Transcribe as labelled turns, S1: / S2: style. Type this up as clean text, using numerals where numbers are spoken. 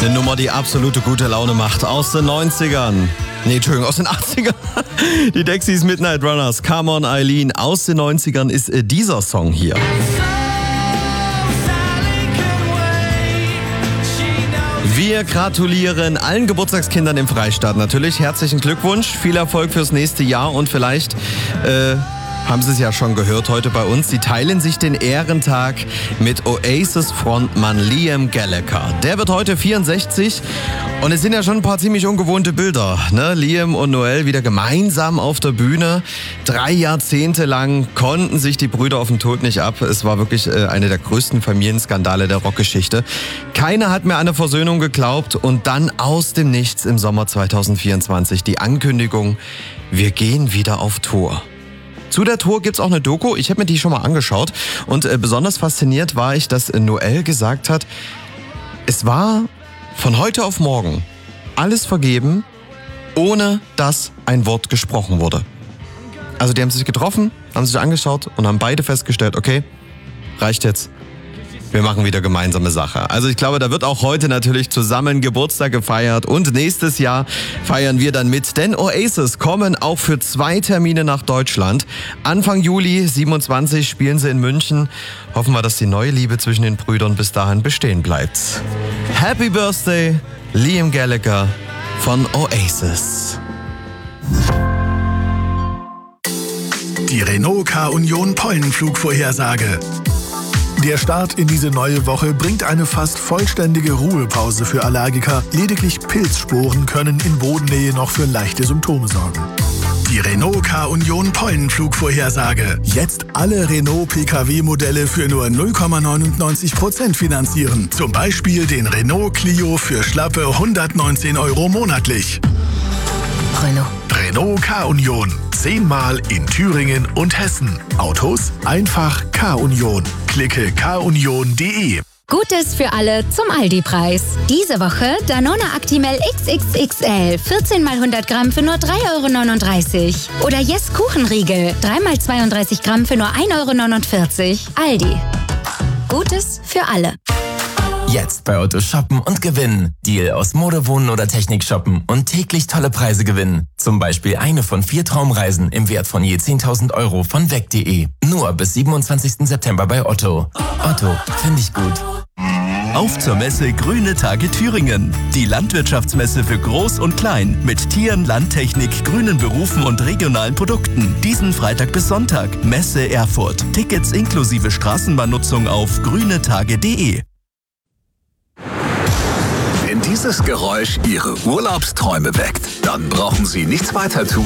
S1: Eine Nummer, die absolute gute Laune macht. Aus den 90ern. Nee, Entschuldigung, aus den 80ern. Die Dexys Midnight Runners. Come on, Eileen. Aus den 90ern ist dieser Song hier. Wir gratulieren allen Geburtstagskindern im Freistaat natürlich. Herzlichen Glückwunsch, viel Erfolg fürs nächste Jahr und vielleicht haben Sie es ja schon gehört heute bei uns. Sie teilen sich den Ehrentag mit Oasis-Frontmann Liam Gallagher. Der wird heute 64 und es sind ja schon ein paar ziemlich ungewohnte Bilder. Ne? Liam und Noel wieder gemeinsam auf der Bühne. 3 Jahrzehnte lang konnten sich die Brüder auf den Tod nicht ab. Es war wirklich eine der größten Familienskandale der Rockgeschichte. Keiner hat mehr an eine Versöhnung geglaubt und dann aus dem Nichts im Sommer 2024 die Ankündigung, wir gehen wieder auf Tour. Zu der Tour gibt's auch eine Doku, ich habe mir die schon mal angeschaut und besonders fasziniert war ich, dass Noel gesagt hat, es war von heute auf morgen alles vergeben, ohne dass ein Wort gesprochen wurde. Also die haben sich getroffen, haben sich angeschaut und haben beide festgestellt, okay, reicht jetzt. Wir machen wieder gemeinsame Sache. Also ich glaube, da wird auch heute natürlich zusammen Geburtstag gefeiert und nächstes Jahr feiern wir dann mit. Denn Oasis kommen auch für 2 Termine nach Deutschland. Anfang Juli 27 spielen sie in München. Hoffen wir, dass die neue Liebe zwischen den Brüdern bis dahin bestehen bleibt. Happy Birthday, Liam Gallagher von Oasis.
S2: Die Renault K-Union Pollenflugvorhersage. Der Start in diese neue Woche bringt eine fast vollständige Ruhepause für Allergiker. Lediglich Pilzsporen können in Bodennähe noch für leichte Symptome sorgen. Die Renault K-Union Pollenflugvorhersage. Jetzt alle Renault PKW-Modelle für nur 0,99% finanzieren. Zum Beispiel den Renault Clio für schlappe 119 € monatlich. Renault K-Union. 10-mal in Thüringen und Hessen. Autos einfach K-Union. Klicke kunion.de.
S3: Gutes für alle zum Aldi-Preis. Diese Woche Danone Actimel XXXL 14 mal 100 Gramm für nur 3,39 €. Oder Yes Kuchenriegel 3 mal 32 Gramm für nur 1,49 €. Aldi. Gutes für alle.
S4: Jetzt bei Otto shoppen und gewinnen. Deal aus Mode, Wohnen oder Technik shoppen und täglich tolle Preise gewinnen. Zum Beispiel eine von 4 Traumreisen im Wert von je 10.000 € von weg.de. Nur bis 27. September bei Otto. Otto, finde ich gut.
S5: Auf zur Messe Grüne Tage Thüringen. Die Landwirtschaftsmesse für Groß und Klein mit Tieren, Landtechnik, grünen Berufen und regionalen Produkten. Diesen Freitag bis Sonntag. Messe Erfurt. Tickets inklusive Straßenbahnnutzung auf grünetage.de.
S6: Wenn dieses Geräusch Ihre Urlaubsträume weckt, dann brauchen Sie nichts weiter tun.